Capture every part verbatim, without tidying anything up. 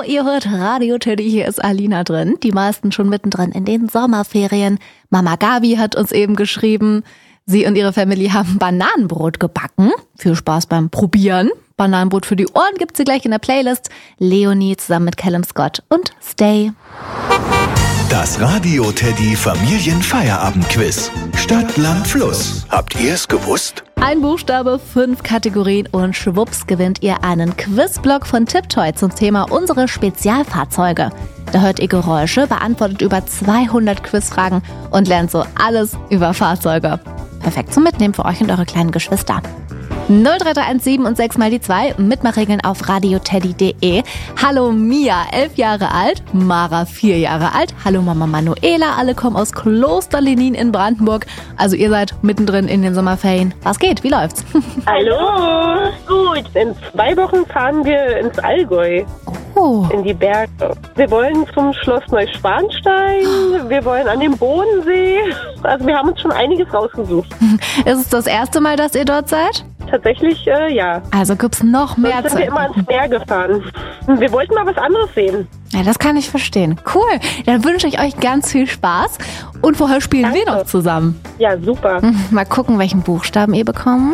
Hallo, ihr hört Radio Teddy, hier ist Alina drin. Die meisten schon mittendrin in den Sommerferien. Mama Gabi hat uns eben geschrieben, sie und ihre Familie haben Bananenbrot gebacken. Viel Spaß beim Probieren. Bananenbrot für die Ohren gibt's hier gleich in der Playlist. Leonie zusammen mit Callum Scott und Stay. Das Radio Teddy Familienfeierabendquiz. Stadt, Land, Fluss. Habt ihr es gewusst? Ein Buchstabe, fünf Kategorien und schwupps gewinnt ihr einen Quizblock von Tiptoy zum Thema unsere Spezialfahrzeuge. Da hört ihr Geräusche, beantwortet über zweihundert Quizfragen und lernt so alles über Fahrzeuge. Perfekt zum Mitnehmen für euch und eure kleinen Geschwister. null drei drei eins sieben und sechs mal die zwei, Mitmachregeln auf radioteddy punkt de. Hallo Mia, elf Jahre alt, Mara, vier Jahre alt, hallo Mama Manuela, alle kommen aus Kloster Lenin in Brandenburg. Also ihr seid mittendrin in den Sommerferien. Was geht? Wie läuft's? Hallo, gut. In zwei Wochen fahren wir ins Allgäu, Oh, in die Berge. Wir wollen zum Schloss Neuschwanstein, wir wollen an den Bodensee. Also wir haben uns schon einiges rausgesucht. ist es das erste Mal, dass ihr dort seid? Tatsächlich, äh, ja. Also gibt's noch mehr Sonst zu sind wir immer ans Meer gefahren. Wir wollten mal was anderes sehen. Ja, das kann ich verstehen. Cool, dann wünsche ich euch ganz viel Spaß und vorher spielen wir Danke. noch zusammen. Ja, super. Mal gucken, welchen Buchstaben ihr bekommt.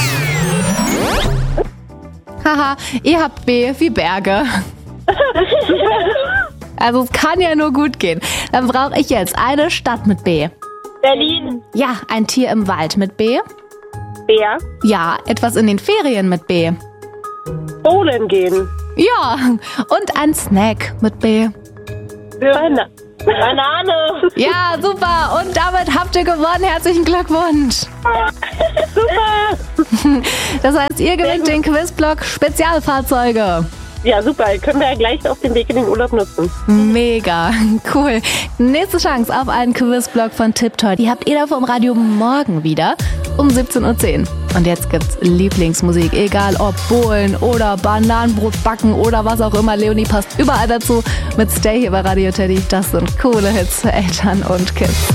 Haha, ihr habt B wie Berge. Also es kann ja nur gut gehen. Dann brauche ich jetzt eine Stadt mit B. Berlin. Ja, ein Tier im Wald mit B. Bär. Ja, etwas in den Ferien mit B. Bowlen gehen. Ja, und ein Snack mit B. Bana- Banane. Ja, super. Und damit habt ihr gewonnen. Herzlichen Glückwunsch. Super. Das heißt, ihr gewinnt den Quizblock Spezialfahrzeuge. Ja, super. Können wir ja gleich auf dem Weg in den Urlaub nutzen. Mega, cool. Nächste Chance auf einen Quizblock von Tiptoy. Die habt ihr da vom Radio morgen wieder um siebzehn Uhr zehn. Und jetzt gibt's Lieblingsmusik, egal ob Bohlen oder Bananenbrot backen oder was auch immer. Leonie passt überall dazu mit Stay hier bei Radio Teddy. Das sind coole Hits für Eltern und Kids.